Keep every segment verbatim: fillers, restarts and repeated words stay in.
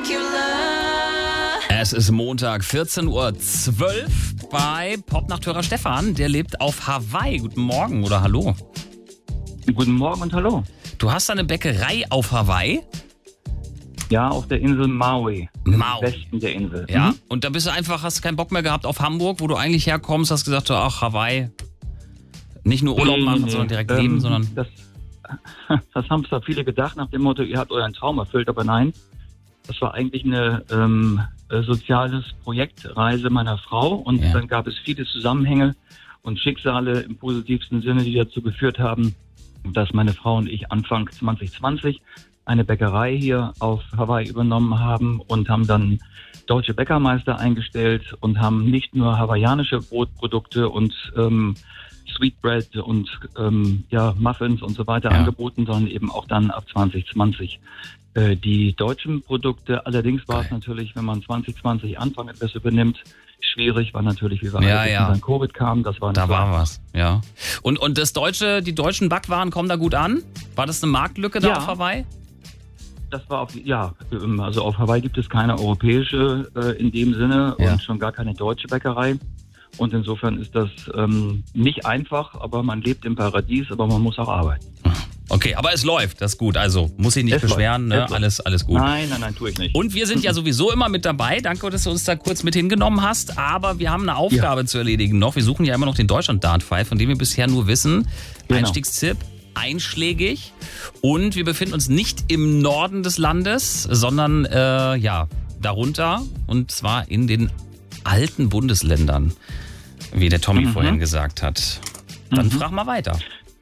Es ist Montag, vierzehn Uhr zwölf bei Popnachthörer Stefan. Der lebt auf Hawaii. Guten Morgen oder hallo. Guten Morgen und hallo. Du hast eine Bäckerei auf Hawaii? Ja, auf der Insel Maui. Maui. Im Westen der Insel. Ja. Mhm. Und da bist du einfach, hast keinen Bock mehr gehabt auf Hamburg, wo du eigentlich herkommst, hast gesagt, so, ach, Hawaii. Nicht nur Urlaub Nee, machen, nee, sondern direkt ähm, leben, sondern... Das, das haben zwar viele gedacht nach dem Motto, ihr habt euren Traum erfüllt, aber nein. Das war eigentlich eine ähm, äh, soziales Projektreise meiner Frau und Ja. dann gab es viele Zusammenhänge und Schicksale im positivsten Sinne, die dazu geführt haben, dass meine Frau und ich Anfang zwanzig zwanzig eine Bäckerei hier auf Hawaii übernommen haben und haben dann deutsche Bäckermeister eingestellt und haben nicht nur hawaiianische Brotprodukte und ähm, Sweetbread und ähm, ja, Muffins und so weiter Ja. angeboten, sondern eben auch dann ab zwanzig zwanzig äh, die deutschen Produkte. Allerdings war es Geil. natürlich, wenn man zwanzig zwanzig Anfang etwas übernimmt, schwierig, weil natürlich, wie wir Ja, alle wissen, ja. dann Covid kam. Das war nicht Da so war einfach. was, ja. Und, und das deutsche, die deutschen Backwaren kommen da gut an? War das eine Marktlücke da Ja. auf Hawaii? Das war auf, ja, ähm, also auf Hawaii gibt es keine europäische äh, in dem Sinne Ja. und schon gar keine deutsche Bäckerei. Und insofern ist das ähm, nicht einfach, aber man lebt im Paradies, aber man muss auch arbeiten. Okay, aber es läuft, das ist gut. Also muss ich nicht Es läuft, beschweren, es ne? läuft. Alles, alles gut. Nein, nein, nein, tue ich nicht. Und wir sind ja sowieso immer mit dabei. Danke, dass du uns da kurz mit hingenommen hast. Aber wir haben eine Aufgabe zu erledigen noch. Wir suchen ja immer noch den Deutschland-Dart-Five, von dem wir bisher nur wissen. Genau. Einstiegstipp, einschlägig. Und wir befinden uns nicht im Norden des Landes, sondern äh, ja, darunter. Und zwar in den alten Bundesländern, wie der Tommy Mhm. vorhin gesagt hat. Dann Mhm. frag mal weiter.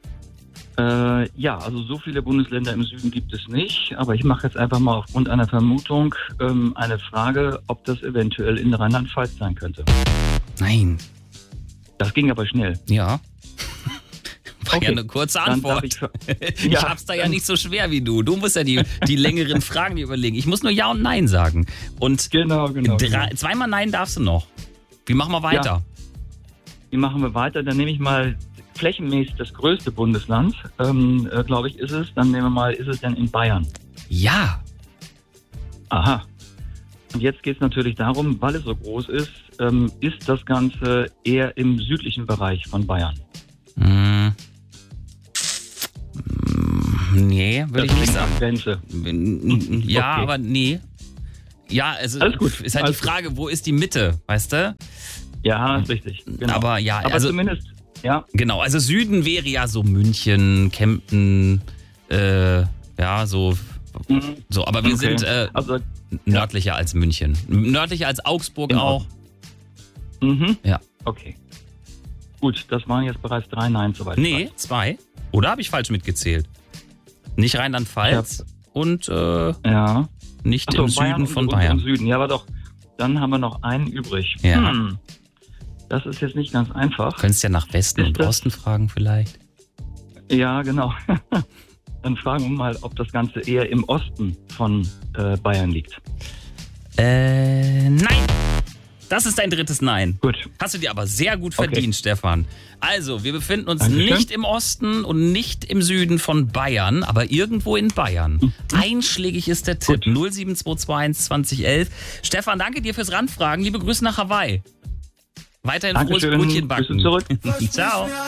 Äh, ja, also so viele Bundesländer im Süden gibt es nicht, aber ich mache jetzt einfach mal aufgrund einer Vermutung ähm, eine Frage, ob das eventuell in Rheinland-Pfalz sein könnte. Nein. Das ging aber schnell. Ja. War Okay, ja eine kurze dann darf Antwort. ich ver- Ich Ja, hab's da ja dann- nicht so schwer wie du. Du musst ja die, die längeren Fragen dir überlegen. Ich muss nur Ja und Nein sagen. Und Genau, genau. drei, genau. zweimal Nein darfst du noch. Wie machen wir weiter? Wie machen wir weiter? Dann nehme ich mal flächenmäßig das größte Bundesland, ähm, äh, glaube ich, ist es. Dann nehmen wir mal, ist es denn in Bayern? Ja. Aha. Und jetzt geht es natürlich darum, weil es so groß ist, ähm, ist das Ganze eher im südlichen Bereich von Bayern. Hm. Hm, Nee, würde ich Das nicht liegt sagen. an Grenze. Ja, Okay. aber nee. Ja, also Alles gut, ist halt alles die Frage, wo ist die Mitte, weißt du? Ja, ist richtig. Genau. Aber ja, Aber also zumindest, ja, genau, also Süden wäre ja so München, Kempten, äh, ja, so, mhm. so, aber wir Okay. sind äh, also, nördlicher als München. Nördlicher als Augsburg Genau. auch. mhm. Ja. Okay. Gut, das waren jetzt bereits drei Nein soweit. ich Nee, weiß. zwei. Oder habe ich falsch mitgezählt? Nicht Rheinland-Pfalz und äh, Ja. nicht Ach so, im Bayern Süden und- von und Bayern. Im Süden, ja, aber doch. Dann haben wir noch einen übrig. Ja. Hm. Das ist jetzt nicht ganz einfach. Könntest ja nach Westen Ist und das- Osten fragen vielleicht. Ja, genau. Dann fragen wir mal, ob das Ganze eher im Osten von äh, Bayern liegt. Äh, nein. Das ist dein drittes Nein. Gut. Hast du dir aber sehr gut Okay. verdient, Stefan. Also, wir befinden uns Dankeschön. nicht im Osten und nicht im Süden von Bayern, aber irgendwo in Bayern. Einschlägig ist der Tipp. Gut. null sieben zwei zwei eins zwanzig elf. Stefan, danke dir fürs Ranfragen. Liebe Grüße nach Hawaii. Weiterhin frohes Dankeschön. Brötchen backen. Grüße zurück. Ciao.